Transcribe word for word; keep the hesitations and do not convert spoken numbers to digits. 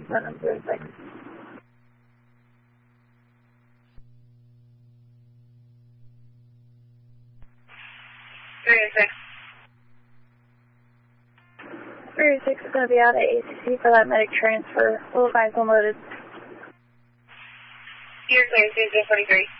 seven zero six. three oh six. three oh six is going to be out at A C C for that medic transfer. We'll advise unloaded. You're clear, zero forty-three.